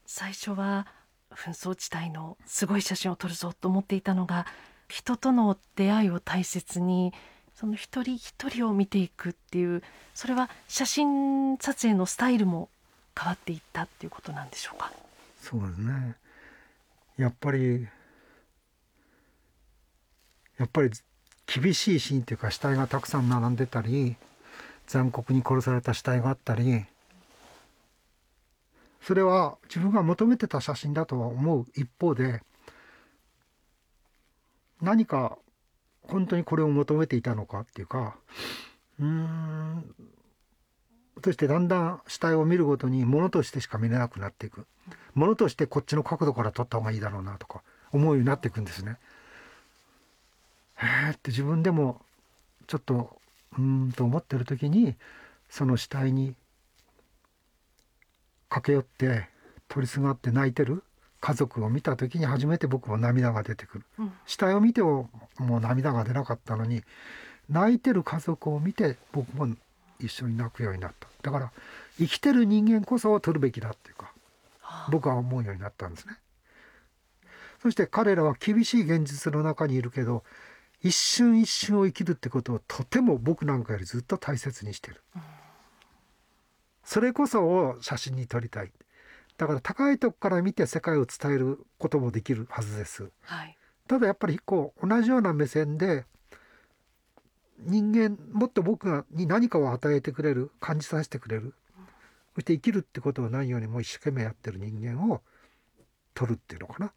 最初は紛争地帯のすごい写真を撮るぞと思っていたのが、人との出会いを大切にその一人一人を見ていくっていう、それは写真撮影のスタイルも変わっていったっていうことなんでしょうか。 そうですね。やっぱり厳しいシーンというか、死体がたくさん並んでたり、残酷に殺された死体があったり、それは自分が求めてた写真だとは思う一方で、何か本当にこれを求めていたのかっていうか、そしてだんだん死体を見るごとに物としてしか見れなくなっていく。物としてこっちの角度から撮った方がいいだろうなとか思うようになっていくんですね。って自分でもちょっとと思ってる時に、その死体に駆け寄って取りすがって泣いてる家族を見た時に初めて僕も涙が出てくる、死体を見てももう涙が出なかったのに、泣いてる家族を見て僕も一緒に泣くようになった。だから生きてる人間こそを撮るべきだっていうか、僕は思うようになったんですね。そして彼らは厳しい現実の中にいるけど、一瞬一瞬を生きるってことをとても僕なんかよりずっと大切にしてる、それこそを写真に撮りたい。だから高いとこから見て世界を伝えることもできるはずです、ただやっぱり同じような目線で人間、もっと僕に何かを与えてくれる、感じさせてくれる、そして生きるってことを何よりも一生懸命やってる人間を撮るっていうのかな。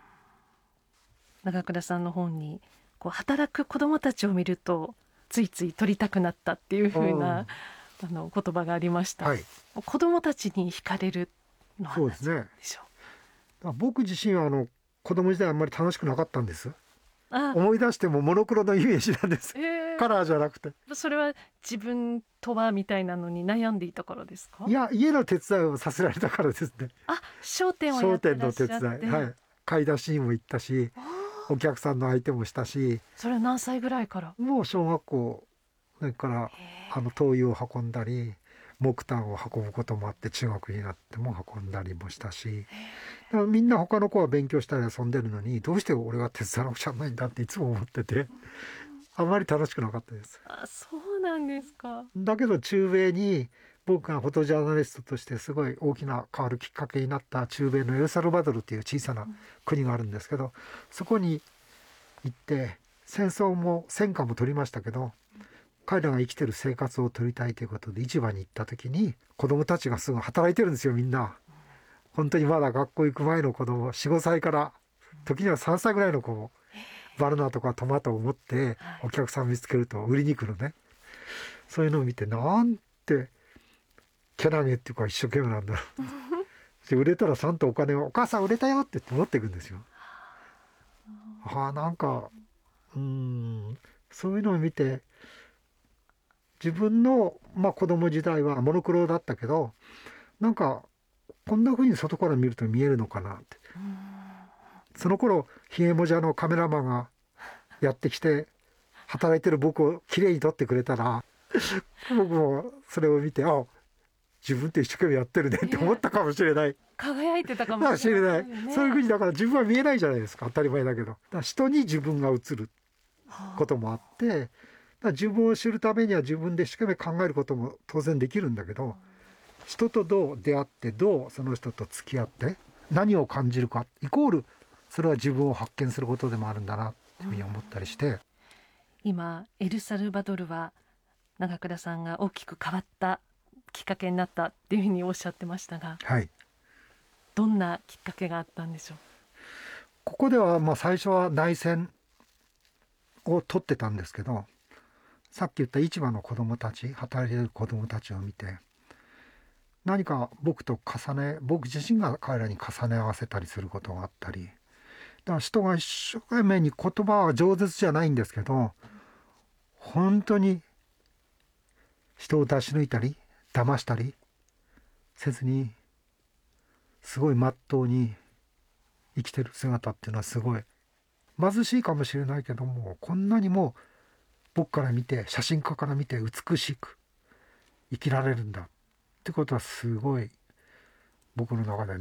長倉さんの本に働く子どもたちを見るとついつい撮りたくなったっていう風な言葉がありました、子どもたちに惹かれるのは何でしょう。 そうですね。僕自身は子供時代あんまり楽しくなかったんです。思い出してもモノクロのイメージなんです、カラーじゃなくて。 それは自分とはみたいなのに悩んでいたからですか。 いや、家の手伝いをさせられたからですね。 商店をやってらっしゃって。 商店の手伝い、買い出しにも行ったし、お客さんの相手もしたし。 それは何歳ぐらいから。 もう小学校、それから灯油を運んだり木炭を運ぶこともあって、中学になっても運んだりもしたし、だからみんな他の子は勉強したり遊んでるのに、どうして俺は手伝わなくちゃないんだっていつも思ってて、あまり楽しくなかったです。 そうなんですか。 だけど中米に僕がフォトジャーナリストとしてすごい大きな変わるきっかけになった中米のエルサルバドルという小さな国があるんですけど、そこに行って戦火も取りましたけど、彼らが生きてる生活を撮りたいということで市場に行った時に、子供たちがすぐ働いてるんですよ。みんな本当にまだ学校行く前の子供、4、5歳から時には3歳ぐらいの子、バナナとかトマトを持ってお客さん見つけると売りに来るね。そういうのを見て、なんてけなげっていうか一生懸命なんだろう売れたらちゃんとお金を、お母さん売れたよって言って持っていくんですよ。なんかそういうのを見て、自分の子供時代はモノクロだったけど、なんかこんな風に外から見ると見えるのかなって。その頃ひげもじゃのカメラマンがやってきて働いてる僕をきれいに撮ってくれたら僕もそれを見て、自分って一生懸命やってるねって思ったかもしれない。 輝いてたかもしれない、 そういう風に、だから自分は見えないじゃないですか、当たり前だけど。だから人に自分が映ることもあって、だから自分を知るためには自分で一生懸命考えることも当然できるんだけど、人とどう出会って、どうその人と付き合って何を感じるかイコール、それは自分を発見することでもあるんだなというふうに思ったりして、 今エルサルバドルは長倉さんが大きく変わったきっかけになったっていうふうにおっしゃってましたが、どんなきっかけがあったんでしょう。 ここでは最初は内戦を取ってたんですけど、さっき言った市場の子どもたち、働いている子どもたちを見て、何か僕自身が彼らに重ね合わせたりすることがあったり、だから人が一生懸命に、言葉は饒舌じゃないんですけど、本当に人を出し抜いたり騙したりせずに、すごい真っ当に生きてる姿っていうのは、すごい貧しいかもしれないけども、こんなにも僕から見て、写真家から見て美しく生きられるんだってことは、すごい僕の中で